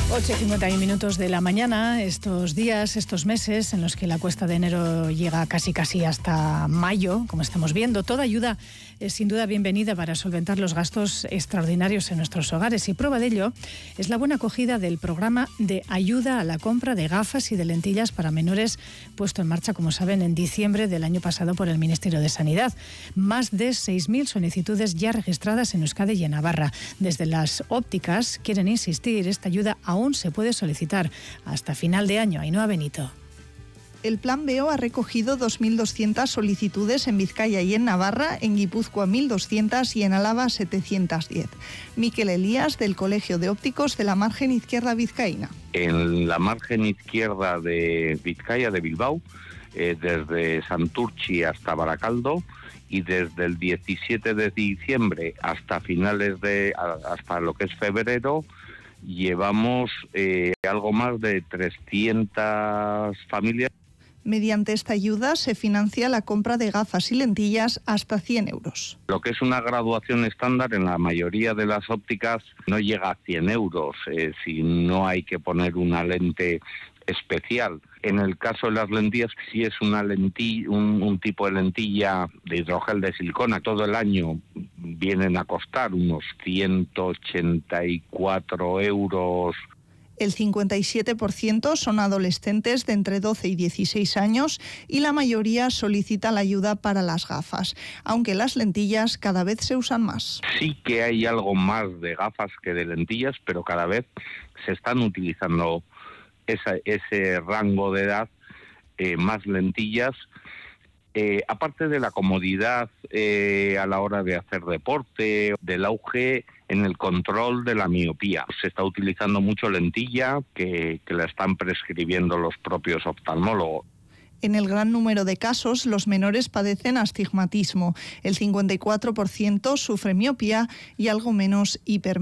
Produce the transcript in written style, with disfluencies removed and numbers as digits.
8:51 de la mañana, estos días, estos meses en los que la cuesta de enero llega casi hasta mayo, como estamos viendo, toda ayuda es sin duda bienvenida para solventar los gastos extraordinarios en nuestros hogares, y prueba de ello es la buena acogida del programa de ayuda a la compra de gafas y de lentillas para menores, puesto en marcha, como saben, en diciembre del año pasado por el Ministerio de Sanidad. Más de 6.000 solicitudes ya registradas en Euskadi y en Navarra. Desde las ópticas quieren insistir, esta ayuda aún se puede solicitar hasta final de año. Ainhoa Benito. El Plan BEO ha recogido 2.200 solicitudes en Vizcaya y en Navarra, en Guipúzcoa 1.200 y en Álava 710. Miquel Elías, del Colegio de Ópticos de la margen izquierda vizcaína. En la margen izquierda de Vizcaya, de Bilbao, desde Santurchi hasta Baracaldo, y desde el 17 de diciembre hasta hasta lo que es febrero, llevamos algo más de 300 familias. Mediante esta ayuda se financia la compra de gafas y lentillas hasta 100 euros. Lo que es una graduación estándar en la mayoría de las ópticas no llega a 100 euros si no hay que poner una lente especial. En el caso de las lentillas, si es una lentilla, un tipo de lentilla de hidrogel de silicona, todo el año vienen a costar unos 184 euros. El 57% son adolescentes de entre 12 y 16 años y la mayoría solicita la ayuda para las gafas, aunque las lentillas cada vez se usan más. Sí que hay algo más de gafas que de lentillas, pero cada vez se están utilizando ese rango de edad, más lentillas. Aparte de la comodidad a la hora de hacer deporte, del auge en el control de la miopía. Se está utilizando mucho lentilla que la están prescribiendo los propios oftalmólogos. En el gran número de casos, los menores padecen astigmatismo. El 54% sufre miopía y algo menos hipermetropía.